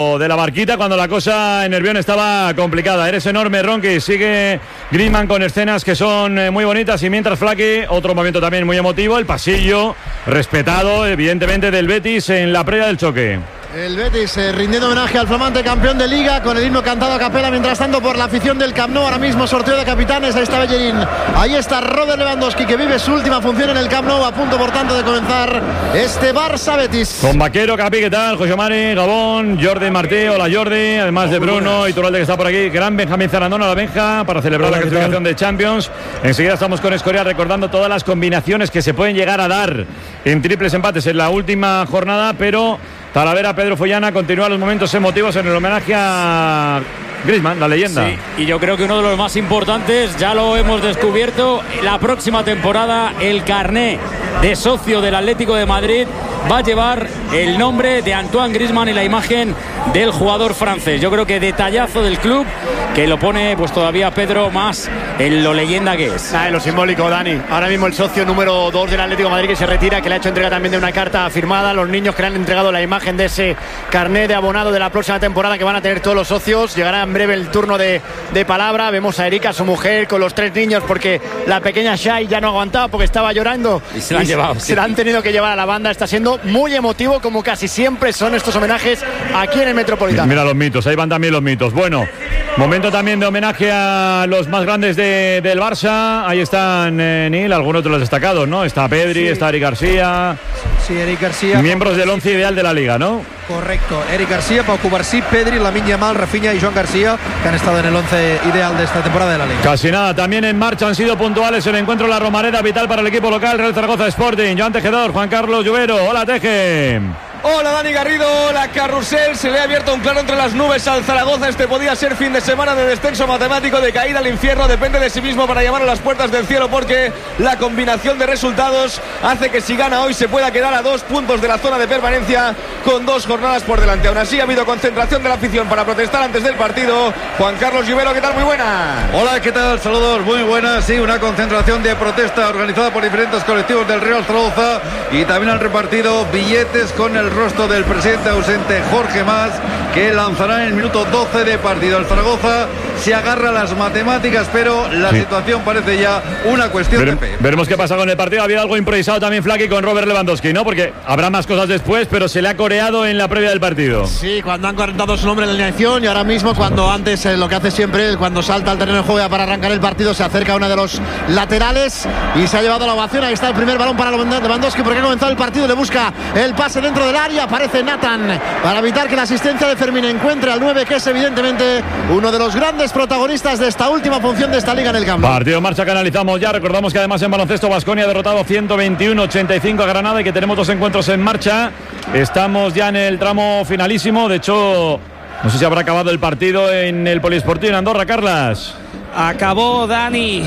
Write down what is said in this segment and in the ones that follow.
de la barquita cuando la cosa en Nervión estaba complicada. Eres enorme, Ronqui. Sigue Griezmann con escenas que son muy bonitas, y mientras Flaky, otro momento también muy emotivo, el pasillo respetado evidentemente del Betis en la previa del choque. El Betis rindiendo homenaje al flamante campeón de Liga con el himno cantado a capela, mientras tanto por la afición del Camp Nou. Ahora mismo sorteo de capitanes. Ahí está Bellerín, ahí está Robert Lewandowski, que vive su última función en el Camp Nou, a punto por tanto de comenzar este Barça Betis. Con Vaquero, Capi, ¿qué tal? José Mari, Gabón, Jordi Martí, hola Jordi, además de Bruno y Iturralde, que está por aquí. Gran Benjamín Zarandona, la Benja, para celebrar la clasificación de Champions. Enseguida estamos con Escorial recordando todas las combinaciones que se pueden llegar a dar en triples empates en la última jornada, pero Talavera, Pedro Follana, continúa los momentos emotivos en el homenaje a Griezmann, la leyenda. Sí, y yo creo que uno de los más importantes, ya lo hemos descubierto, la próxima temporada el carné de socio del Atlético de Madrid va a llevar el nombre de Antoine Griezmann y la imagen del jugador francés. Yo creo que detallazo del club, que lo pone pues todavía Pedro más en lo leyenda que es. En lo simbólico, Dani. Ahora mismo el socio número 2 del Atlético de Madrid, que se retira, que le ha hecho entrega también de una carta firmada. Los niños que le han entregado la imagen de ese carné de abonado de la próxima temporada que van a tener todos los socios. Llegará en breve el turno de palabra. Vemos a Erika, su mujer, con los 3 niños, porque la pequeña Shai ya no aguantaba porque estaba llorando. Y se la han llevado. Se la han tenido que llevar a la banda. Está siendo muy emotivo, como casi siempre son estos homenajes aquí en el Metropolitano. Mira los mitos, ahí van también los mitos. Bueno, momento también de homenaje a los más grandes del Barça. Ahí están, Nil, algunos de los destacados, ¿no? Está Pedri, sí. Está Eric García. Sí, Eric García. Miembros del 11 ideal de la Liga, ¿no? Correcto. Eric García, Pau Cubarsí, Pedri, Lamine Yamal, Rafinha y Joan García, que han estado en el 11 ideal de esta temporada de la Liga. Casi nada, también en marcha han sido puntuales el encuentro en la Romareda, vital para el equipo local, Real Zaragoza Sporting. Joan Tejedor, Juan Carlos Lluvero. Hola, Teje. Hola Dani Garrido, hola Carrusel. Se le ha abierto un claro entre las nubes al Zaragoza. Este podía ser fin de semana de descenso matemático, de caída al infierno. Depende de sí mismo para llamar a las puertas del cielo, porque la combinación de resultados hace que si gana hoy se pueda quedar a 2 puntos de la zona de permanencia con 2 jornadas por delante. Aún así ha habido concentración de la afición para protestar antes del partido. Juan Carlos Lluvero, ¿qué tal? Muy buena. Hola, ¿qué tal? Saludos, muy buenas. Sí, una concentración de protesta organizada por diferentes colectivos del Real Zaragoza, y también han repartido billetes con el rostro del presidente ausente Jorge Mas, que lanzará en el minuto 12 de partido. El Zaragoza se agarra a las matemáticas, pero la situación parece ya una cuestión de fe. Veremos qué pasa con el partido. Había algo improvisado también, Flaky, con Robert Lewandowski, ¿no? Porque habrá más cosas después, pero se le ha coreado en la previa del partido. Sí, cuando han cortado su nombre en la alineación, y ahora mismo cuando antes lo que hace siempre, cuando salta al terreno de juego para arrancar el partido, se acerca a uno de los laterales y se ha llevado la ovación. Ahí está el primer balón para Lewandowski, porque ha comenzado el partido, le busca el pase dentro del área. Aparece Nathan para evitar que la asistencia de Fermín encuentre al 9, que es evidentemente uno de los grandes protagonistas de esta última función de esta liga en el campo. Partido en marcha que analizamos ya. Recordamos que además en baloncesto Baskonia ha derrotado 121-85 a Granada, y que tenemos 2 encuentros en marcha. Estamos ya en el tramo finalísimo. De hecho, no sé si habrá acabado el partido en el Poliesportivo en Andorra, Carlas. Acabó, Dani,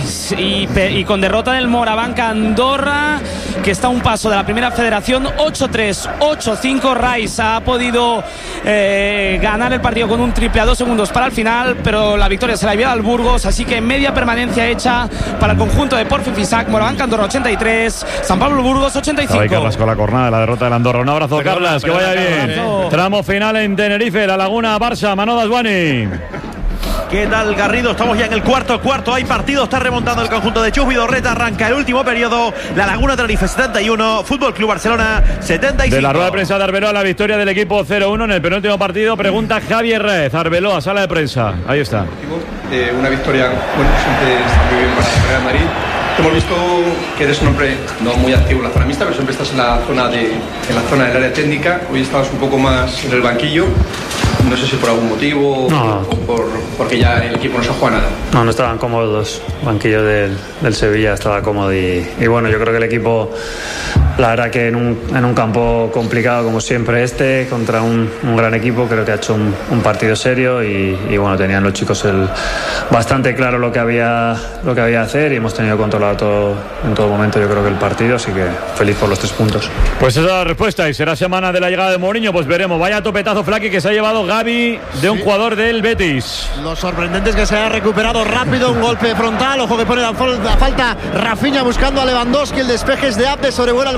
y con derrota del Morabanca Andorra, que está a un paso de la primera federación. 8-3, 8-5. Rice ha podido ganar el partido con un triple a 2 segundos para el final, pero la victoria se la había dado al Burgos, así que media permanencia hecha para el conjunto de Porfi Fisac. Morabanca Andorra 83, San Pablo Burgos 85. Ahí Carlas con la jornada de la derrota del Andorra. Un abrazo, Carlas, que vaya bien. Tramo final en Tenerife, La Laguna, Barça, Manolo Aswani. ¿Qué tal, Garrido? Estamos ya en el cuarto. Hay partido, está remontando el conjunto de Chus Vidorreta. Arranca el último periodo. La Laguna Tenerife 71, Fútbol Club Barcelona 75. De la rueda de prensa de Arbeloa, la victoria del equipo 0-1 en el penúltimo partido. Pregunta Javier Rez. Arbeloa, sala de prensa. Ahí está. Una victoria, bueno, siempre está muy bien para el Real Madrid. Hemos visto que eres un hombre no muy activo en la zona mixta, pero siempre estás en la zona del área técnica. Hoy estabas un poco más en el banquillo. No sé si por algún motivo o porque ya el equipo no se juega nada. No estaban cómodos. El banquillo del Sevilla estaba cómodo y bueno, yo creo que el equipo, la verdad que en un campo complicado como siempre contra un gran equipo, creo que ha hecho un partido serio y bueno, tenían los chicos bastante claro lo que había que hacer, y hemos tenido controlado en todo momento, yo creo que el partido, así que feliz por los 3 puntos. Pues esa es la respuesta, y será semana de la llegada de Mourinho, pues veremos. Vaya topetazo, Flaky, que se ha llevado Gavi de un jugador del Betis. Lo sorprendente es que se haya recuperado rápido, un golpe frontal. Ojo que pone la falta Rafinha buscando a Lewandowski, el despeje es de Abde, sobrevuela el balón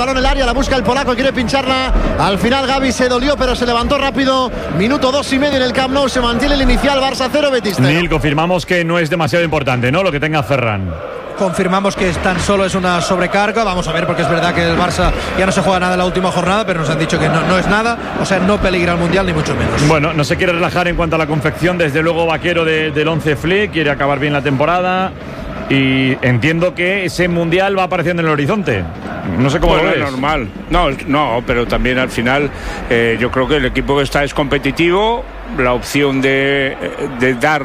balón en el área, la busca el polaco, quiere pincharla. Al final Gavi se dolió, pero se levantó rápido. Minuto 2,5 en el Camp Nou, se mantiene el inicial, Barça 0, Betis 0. Nil, confirmamos que no es demasiado importante, ¿no?, lo que tenga Ferran. Confirmamos que tan solo es una sobrecarga. Vamos a ver, porque es verdad que el Barça ya no se juega nada en la última jornada, pero nos han dicho que no es nada, o sea, no peligra el Mundial ni mucho menos. Bueno, no se quiere relajar en cuanto a la confección, desde luego Vaquero del 11 Flick, quiere acabar bien la temporada y entiendo que ese Mundial va apareciendo en el horizonte. No sé cómo lo ves. Es normal. No, pero también al final yo creo que el equipo que está es competitivo, la opción de dar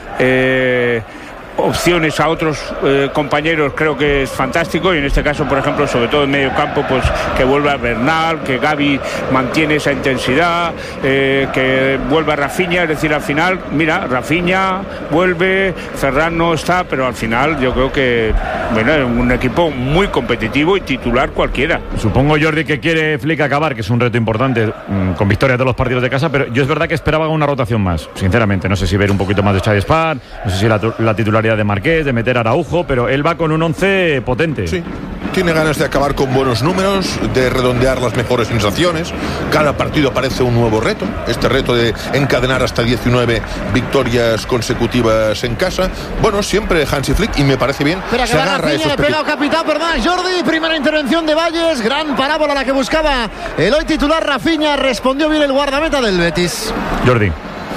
opciones a otros compañeros creo que es fantástico, y en este caso, por ejemplo, sobre todo en medio campo, pues que vuelva Bernal, que Gavi mantiene esa intensidad, que vuelva Rafinha, es decir, al final, mira, Rafinha vuelve, Ferran no está, pero al final yo creo que, bueno, es un equipo muy competitivo y titular cualquiera. Supongo, Jordi, que quiere Flick acabar, que es un reto importante, con victoria de todos los partidos de casa, pero yo es verdad que esperaba una rotación más, sinceramente. No sé si ver un poquito más de Xavi Spar, no sé si la titularidad de Marqués, de meter a Araujo, pero él va con un 11 potente. Sí, tiene ganas de acabar con buenos números, de redondear las mejores sensaciones. Cada partido parece un nuevo reto, este reto de encadenar hasta 19 victorias consecutivas en casa. Bueno, siempre Hansi Flick, y me parece bien. Espera, que va Rafinha, le pega al capitán, perdón, Jordi, primera intervención de Valles, gran parábola la que buscaba el hoy titular Rafinha, respondió bien el guardameta del Betis. Jordi.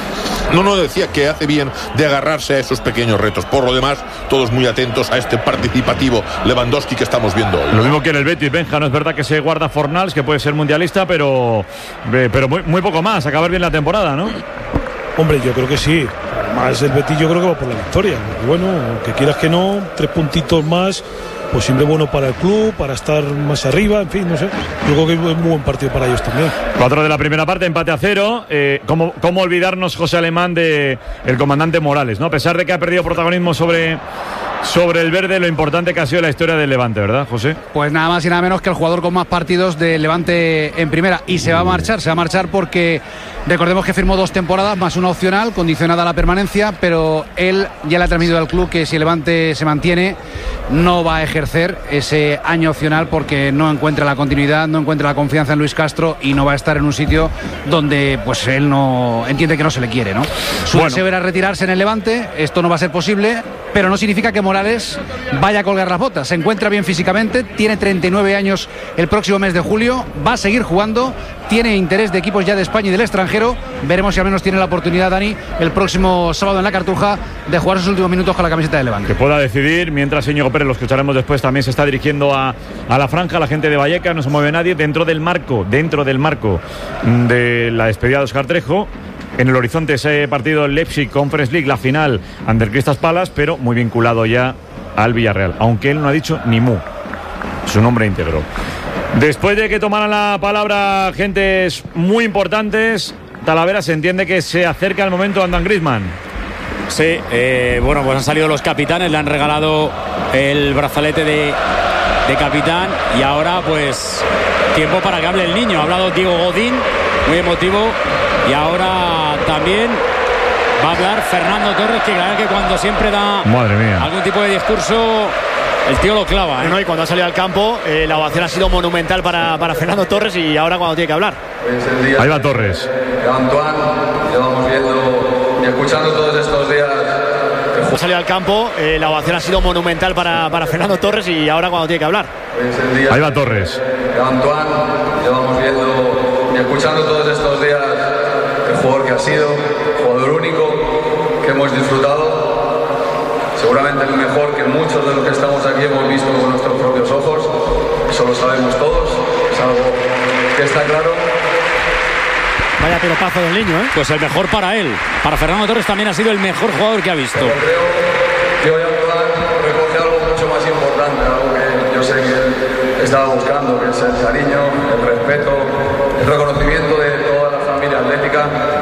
No, decía que hace bien de agarrarse a esos pequeños retos. Por lo demás, todos muy atentos a este participativo Lewandowski que estamos viendo hoy. Lo mismo que en el Betis, Benja, no es verdad que se guarda Fornals, que puede ser mundialista, pero muy poco más, acabar bien la temporada, ¿no? Hombre, yo creo que sí. Además, el Betis yo creo que va por la victoria. Bueno, que quieras que no, 3 puntitos más, pues siempre bueno para el club, para estar más arriba, en fin, no sé. Yo creo que es un muy buen partido para ellos también. 4 de la primera parte, empate a 0. ¿Cómo olvidarnos, José Alemán, de el comandante Morales, ¿no? A pesar de que ha perdido protagonismo sobre el verde, lo importante que ha sido la historia del Levante, ¿verdad, José? Pues nada más y nada menos que el jugador con más partidos del Levante en primera, y se va a marchar porque recordemos que firmó 2 temporadas más una opcional condicionada a la permanencia, pero él ya le ha transmitido al club que si el Levante se mantiene no va a ejercer ese año opcional porque no encuentra la continuidad, no encuentra la confianza en Luis Castro y no va a estar en un sitio donde pues él no entiende que no se le quiere, ¿no? Su deseo era retirarse en el Levante, esto no va a ser posible, pero no significa que Morales vaya a colgar las botas. Se encuentra bien físicamente, tiene 39 años el próximo mes de julio, va a seguir jugando, tiene interés de equipos ya de España y del extranjero. Veremos si al menos tiene la oportunidad, Dani, el próximo sábado en la Cartuja, de jugar sus últimos minutos con la camiseta de Levante. Que pueda decidir, mientras Íñigo Pérez, lo escucharemos después, también se está dirigiendo a la franja, la gente de Vallecas, no se mueve nadie, dentro del marco de la despedida de Óscar Trejo. En el horizonte ese partido Leipzig Conference League, la final ante el Crystal Palace, pero muy vinculado ya al Villarreal, aunque él no ha dicho ni mu, su nombre íntegro. Después de que tomaran la palabra gentes muy importantes, Talavera, se entiende que se acerca el momento de Antoine Griezmann. Sí, bueno, pues han salido los capitanes, le han regalado el brazalete de capitán, y ahora pues tiempo para que hable el niño. Ha hablado Diego Godín, muy emotivo, y ahora también va a hablar Fernando Torres, que claro que cuando siempre da algún tipo de discurso, el tío lo clava, ¿eh? No, y cuando ha salido al campo, la ovación ha sido monumental para Fernando Torres, y ahora cuando tiene que hablar. Ahí va Torres. Antoine, llevamos viendo y escuchando todos estos días. Ha salido al campo, la ovación ha sido monumental para Fernando Torres, y ahora cuando tiene que hablar. Ahí va Torres. Antoine, llevamos viendo y escuchando todos estos días el jugador que ha sido, jugador único, que hemos disfrutado, seguramente el mejor que muchos de los que estamos aquí hemos visto con nuestros propios ojos. Eso lo sabemos todos, es algo que está claro. Vaya pelotazo del niño, ¿eh? Pues el mejor para él. Para Fernando Torres también ha sido el mejor jugador que ha visto. Pero creo que hoy Antoine recoge algo mucho más importante, algo que yo sé que él estaba buscando, que es el cariño, el respeto, el reconocimiento de toda la familia atlética.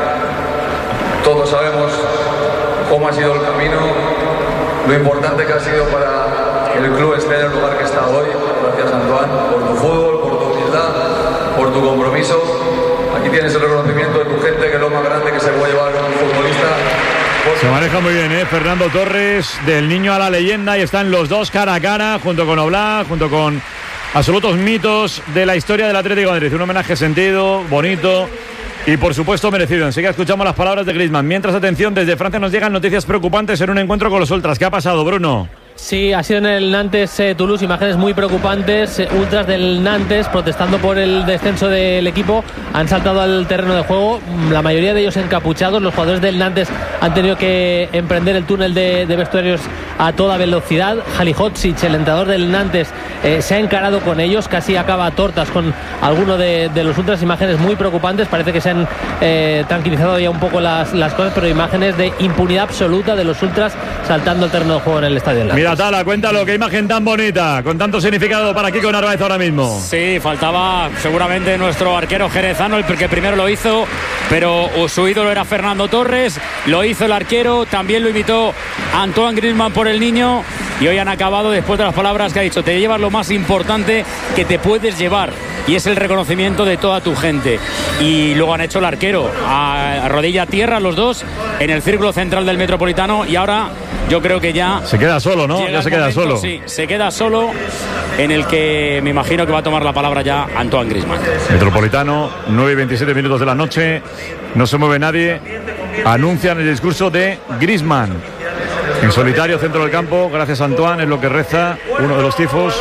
Todos sabemos cómo ha sido el camino, lo importante que ha sido para que el club esté en el lugar que está hoy. Gracias, Antoine, por tu fútbol, por tu humildad, por tu compromiso. Aquí tienes el reconocimiento de tu gente, que es lo más grande que se puede llevar con un futbolista. Se maneja muy bien, Fernando Torres, del niño a la leyenda, y están los dos cara a cara, junto con Oblak, junto con absolutos mitos de la historia del Atlético de Madrid. Un homenaje sentido, bonito y por supuesto merecido. Enseguida escuchamos las palabras de Griezmann. Mientras, atención, desde Francia nos llegan noticias preocupantes en un encuentro con los ultras. ¿Qué ha pasado, Bruno? Sí, ha sido en el Nantes-Toulouse, imágenes muy preocupantes. Ultras del Nantes protestando por el descenso del equipo han saltado al terreno de juego, la mayoría de ellos encapuchados. Los jugadores del Nantes han tenido que emprender el túnel de vestuarios a toda velocidad. Halilhodžić, el entrenador del Nantes, se ha encarado con ellos, casi acaba a tortas con alguno de los ultras. Imágenes muy preocupantes, parece que se han tranquilizado ya un poco las cosas, pero imágenes de impunidad absoluta de los ultras saltando al terreno de juego en el estadio del Nantes. Mira, Tala, cuéntalo, qué imagen tan bonita, con tanto significado para Kiko Narváez ahora mismo. Sí, faltaba seguramente nuestro arquero jerezano, el que primero lo hizo, pero su ídolo era Fernando Torres, lo hizo el arquero, también lo imitó Antoine Griezmann por el niño, y hoy han acabado, después de las palabras que ha dicho, te llevas lo más importante que te puedes llevar, y es el reconocimiento de toda tu gente. Y luego han hecho el arquero a rodilla a tierra, los dos, en el círculo central del Metropolitano, y ahora yo creo que ya se queda solo, ¿no? Ya se queda solo. Sí, se queda solo, en el que me imagino que va a tomar la palabra ya Antoine Griezmann. Metropolitano, 9:27 minutos de la noche, no se mueve nadie. Anuncian el discurso de Griezmann en solitario, centro del campo. Gracias, Antoine, es lo que reza uno de los tifos.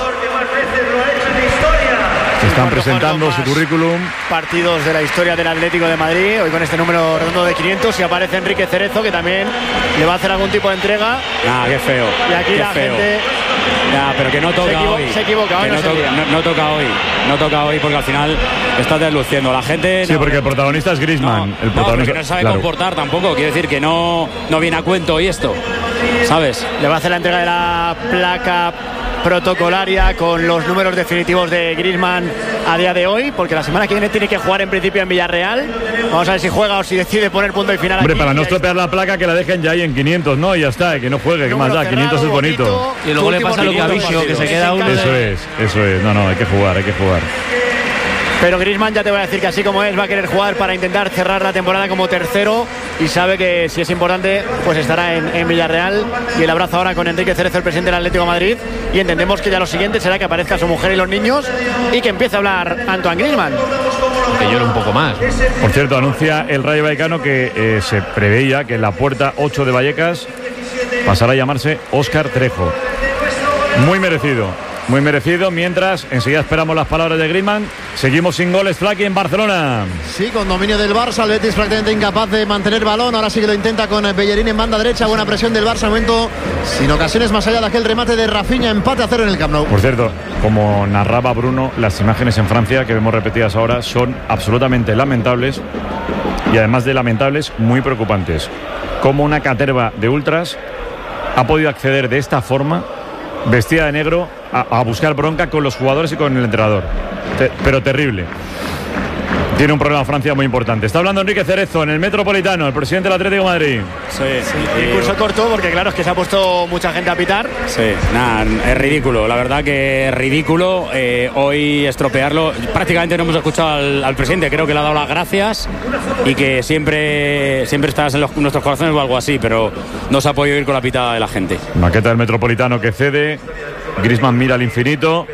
Están presentando su currículum. Partidos de la historia del Atlético de Madrid, hoy con este número redondo de 500, y aparece Enrique Cerezo, que también le va a hacer algún tipo de entrega. Qué feo. Y aquí qué la feo. gente pero que no toca hoy. Se equivoca, hoy no toca hoy. No toca hoy porque al final está desluciendo. La gente. Sí, porque el protagonista es Griezmann. El protagonista, porque no sabe comportar tampoco. Quiere decir que no viene a cuento hoy esto. ¿Sabes? Le va a hacer la entrega de la placa protocolaria con los números definitivos de Griezmann a día de hoy, porque la semana que viene tiene que jugar en principio en Villarreal. Vamos a ver si juega o si decide poner punto y final. Hombre, aquí, para no estropear la placa, que la dejen ya ahí en 500, ¿no? Y ya está, que no juegue, que más da, 500 es bonito. Y luego le pasa lo que a Vicio, que se queda uno. Eso es. No, hay que jugar. Pero Griezmann, ya te voy a decir que así como es, va a querer jugar para intentar cerrar la temporada como tercero, y sabe que si es importante, pues estará en Villarreal. Y el abrazo ahora con Enrique Cerezo, el presidente del Atlético de Madrid, y entendemos que ya lo siguiente será que aparezca su mujer y los niños y que empiece a hablar Antoine Griezmann. Que llore un poco más. Por cierto, anuncia el Rayo Vallecano que se preveía que la puerta 8 de Vallecas pasará a llamarse Óscar Trejo. Muy merecido, mientras enseguida esperamos las palabras de Griezmann. Seguimos sin goles, Flaki, en Barcelona. Sí, con dominio del Barça, el Betis prácticamente incapaz de mantener balón. Ahora sí que lo intenta con Bellerín en banda derecha. Buena presión del Barça, momento sin ocasiones más allá de aquel remate de Rafinha. Empate a 0 en el Camp Nou. Por cierto, como narraba Bruno, las imágenes en Francia que vemos repetidas ahora son absolutamente lamentables, y además de lamentables, muy preocupantes. Como una caterva de ultras ha podido acceder de esta forma, vestida de negro, a buscar bronca con los jugadores y con el entrenador. Pero terrible. Tiene un problema Francia muy importante. Está hablando Enrique Cerezo en el Metropolitano, el presidente del Atlético de Madrid. Sí. Discurso corto porque claro, es que se ha puesto mucha gente a pitar. Sí, es ridículo. La verdad que es ridículo hoy estropearlo. Prácticamente no hemos escuchado al presidente. Creo que le ha dado las gracias y que siempre estás en nuestros corazones o algo así, pero no se ha podido ir con la pitada de la gente. Maqueta del Metropolitano que cede. Griezmann mira al infinito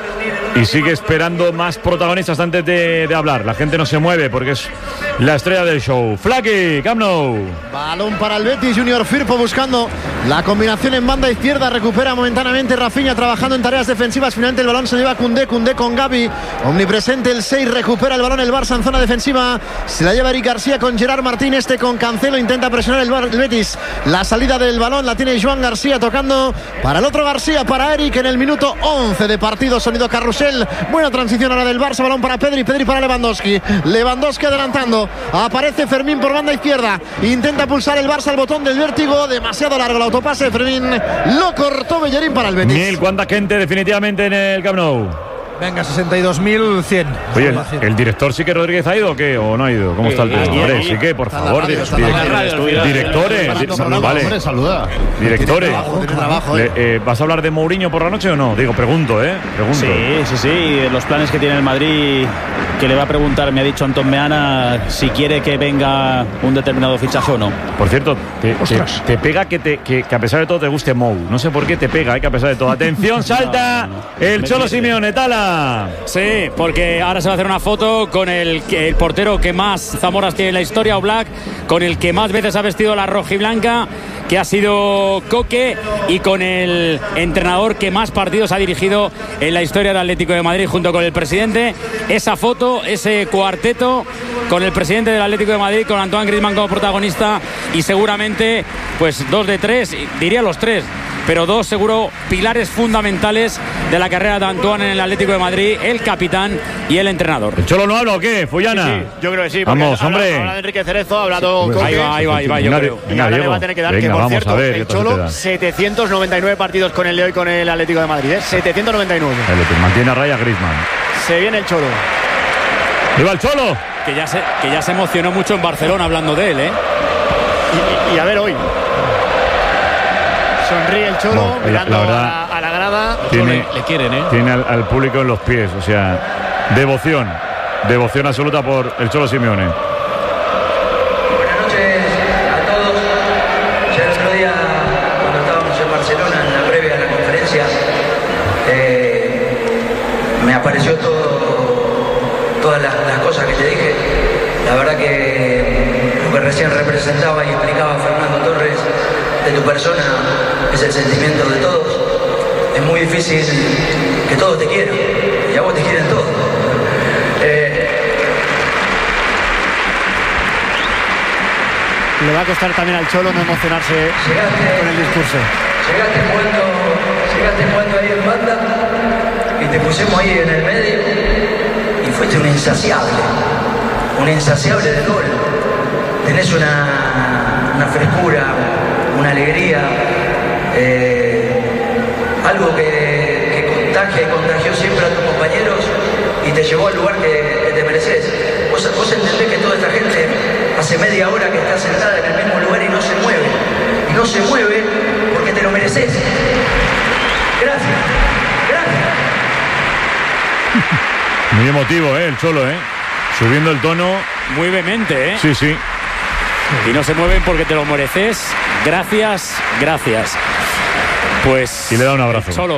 y sigue esperando más protagonistas antes de hablar. La gente no se mueve porque es la estrella del show. Flaki, Camp Nou. Balón para el Betis, Junior Firpo buscando la combinación en banda izquierda. Recupera momentáneamente Rafinha trabajando en tareas defensivas. Finalmente el balón se lleva Koundé con Gavi. Omnipresente el 6, recupera el balón el Barça en zona defensiva. Se la lleva Eric García con Gerard Martín. Con Cancelo intenta presionar el Betis. La salida del balón la tiene Joan García tocando para el otro García, para Eric en el minuto 11 de partido. Sonido carrusel. Buena transición ahora del Barça. Balón para Pedri para Lewandowski adelantando. Aparece Fermín por banda izquierda. Intenta pulsar el Barça el botón del vértigo. Demasiado largo el autopase de Fermín. Lo cortó Bellerín para el Betis. Mil, ¿cuánta gente definitivamente en el Camp Nou? Venga, 62.100. Oye, ¿el director Sique Rodríguez ha ido o qué? ¿O no ha ido? ¿Cómo está el tema? Hombre, Sique, por favor. Directores. Vale. Directores. ¿Vas a hablar de Mourinho por la noche o no? Pregunto. Sí. Los planes que tiene el Madrid, que le va a preguntar, me ha dicho Antón Meana, si quiere que venga un determinado fichaje o no. Por cierto, te pega que a pesar de todo te guste Mou. No sé por qué te pega, que a pesar de todo. Atención, salta el Cholo Simeone, Tala. Fuyana. Sí, porque ahora se va a hacer una foto con el portero que más Zamoras tiene en la historia, Oblak, con el que más veces ha vestido la rojiblanca, que ha sido Coque, y con el entrenador que más partidos ha dirigido en la historia del Atlético de Madrid, junto con el presidente. Esa foto, ese cuarteto con el presidente del Atlético de Madrid, con Antoine Griezmann como protagonista, y seguramente pues 2 de 3, diría los 3, pero 2 seguro pilares fundamentales de la carrera de Antoine en el Atlético de Madrid, el capitán y el entrenador. ¿El Cholo no habla o qué, Fuyana? Sí, yo creo que sí. Vamos, hombre. Habla de Enrique Cerezo, ha hablado con Ahí va, yo creo. Y ahora le va a tener que dar, que por cierto, el Cholo, 799 partidos con el de hoy con el Atlético de Madrid, 799. Mantiene a raya Griezmann. Se viene el Cholo. ¡Viva el Cholo! Que ya se emocionó mucho en Barcelona hablando de él, ¿eh? Y a ver hoy. Sonríe el Cholo, mirando a la grada. Le quieren, ¿eh? Tiene al público en los pies, o sea, devoción absoluta por el Cholo Simeone. Buenas noches a todos. Ya el otro día, cuando estábamos en Barcelona, en la previa de la conferencia, me apareció todas las cosas que te dije. La verdad que lo que recién representaba y explicaba Fernando Torres de tu persona es el sentimiento de todos. Es muy difícil que todos te quieran, y a vos te quieren todos. Le va a costar también al Cholo no emocionarse con el discurso. Llegaste jugando ahí en banda y te pusimos ahí en el medio y fuiste un insaciable de gol. Tenés una frescura, una alegría, algo que contagió siempre a tus compañeros y te llevó al lugar que te mereces. Vos entendés que toda esta gente hace media hora que está sentada en el mismo lugar y no se mueve. Y no se mueve porque te lo mereces. Gracias. Muy emotivo, el Cholo, subiendo el tono. Muy vehemente, Sí. Y no se mueven porque te lo mereces. Gracias. Pues. Y le da un abrazo. Cholo.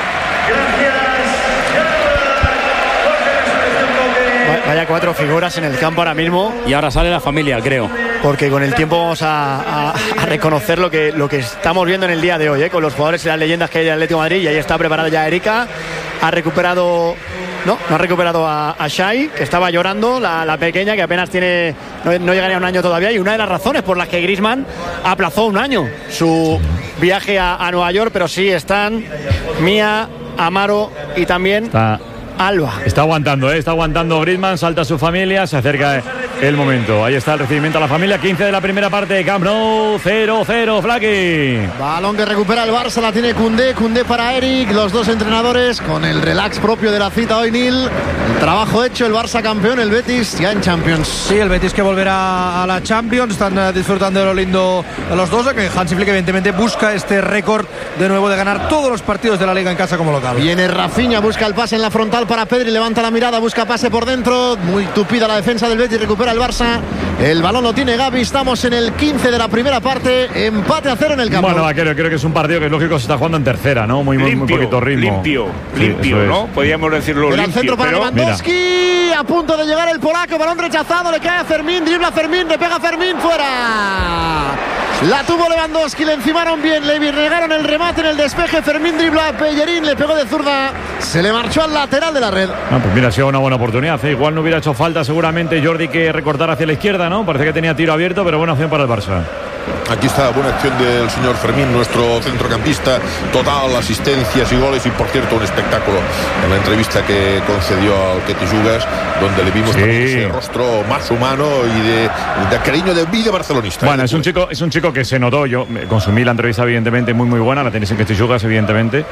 Vaya 4 figuras en el campo ahora mismo. Y ahora sale la familia, creo. Porque con el tiempo vamos a reconocer lo que estamos viendo en el día de hoy, con los jugadores y las leyendas que hay del Atlético de Madrid. Y ahí está preparada ya Erika. Ha recuperado. No ha recuperado a Shai, que estaba llorando, la pequeña, que apenas tiene. No llegaría a un año todavía. Y una de las razones por las que Griezmann aplazó un año su viaje a Nueva York. Pero sí están Mía, Amaro y también Alba. Está aguantando Griezmann, salta su familia, se acerca el momento. Ahí está el recibimiento a la familia. 15 de la primera parte de Camp Nou, 0-0, Flaky. Balón que recupera el Barça, la tiene Koundé para Eric, los dos entrenadores con el relax propio de la cita hoy, Nil. El trabajo hecho, el Barça campeón, el Betis ya en Champions. Sí, el Betis que volverá a la Champions, están disfrutando de lo lindo de los dos, que Hansi Flick evidentemente busca este récord de nuevo de ganar todos los partidos de la Liga en casa como local. Viene Rafinha, busca el pase en la frontal para Pedri, levanta la mirada, busca pase por dentro, muy tupida la defensa del Betis, recupera el Barça, el balón lo tiene Gavi, estamos en el 15 de la primera parte, empate a 0 en el campo. Bueno, creo que es un partido que es lógico se está jugando en tercera, ¿no? Muy poquito ritmo. Limpio, ¿no? Podríamos decirlo limpio. El centro para Lewandowski, a punto de llegar el polaco, balón rechazado, le cae a Fermín, dribla a Fermín, le pega a Fermín, fuera. La tuvo Lewandowski, le encimaron bien, le regaron el remate en el despeje, Fermín dribla a Pellerín, le pegó de zurda, se le marchó al lateral de la red. Pues mira, ha sido una buena oportunidad, igual no hubiera hecho falta seguramente Jordi que recortar hacia la izquierda, ¿no? Parece que tenía tiro abierto, pero buena opción para el Barça. Aquí está la buena acción del señor Fermín, nuestro centrocampista, total, asistencias y goles, y por cierto un espectáculo en la entrevista que concedió al Quetijugas, donde le vimos también ese rostro más humano y de cariño de vida barcelonista. Bueno, es un chico que se notó, yo consumí la entrevista evidentemente muy buena, la tenéis en Quetijugas evidentemente.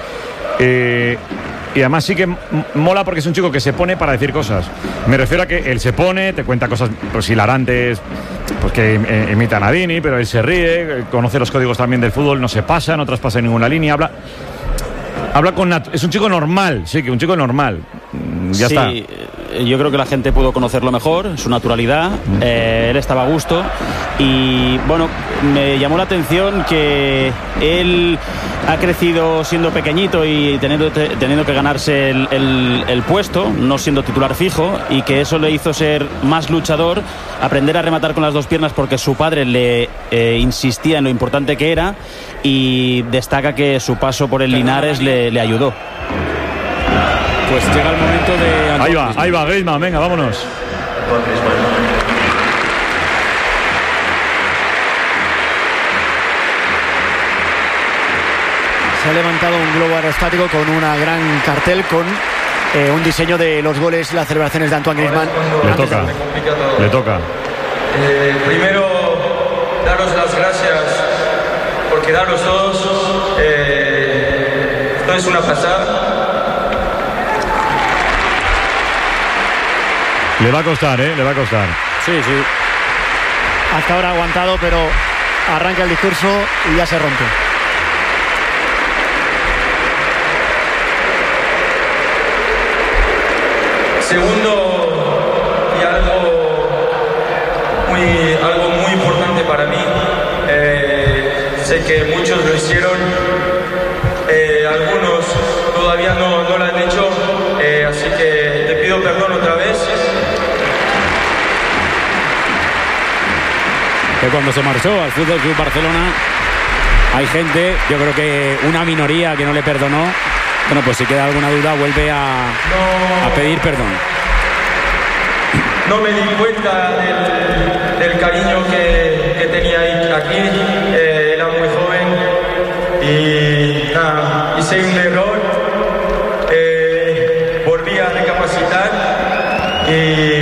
Y además sí que mola porque es un chico que se pone para decir cosas. Me refiero a que él se pone, te cuenta cosas pues hilarantes, pues que imitan a Dini, pero él se ríe, conoce los códigos también del fútbol, no se pasa, no traspasa ninguna línea, habla con es un chico normal, sí, que un chico normal. Ya está. yo creo que la gente pudo conocerlo mejor, su naturalidad, él estaba a gusto y bueno, me llamó la atención que él ha crecido siendo pequeñito y teniendo que ganarse el puesto, no siendo titular fijo, y que eso le hizo ser más luchador, aprender a rematar con las dos piernas porque su padre le insistía en lo importante que era, y destaca que su paso por el Linares le ayudó. Pues llega el momento de... Ahí va Griezmann, venga, vámonos. Se ha levantado un globo aerostático con una gran cartel con un diseño de los goles y las celebraciones de Antoine Griezmann. Le toca. Primero, daros las gracias por quedaros todos. Esto es una pasada. Le va a costar, le va a costar. Sí. Hasta ahora ha aguantado, pero arranca el discurso y ya se rompe. Segundo, y algo muy importante para mí, sé que muchos lo hicieron, algunos todavía no lo han hecho, así que te pido perdón otra vez. Que cuando se marchó al Fútbol Club Barcelona hay gente, yo creo que una minoría que no le perdonó. Bueno, pues si queda alguna duda vuelve a pedir perdón. No me di cuenta del cariño que tenía aquí, era muy joven y nada, hice un error, volví a recapacitar y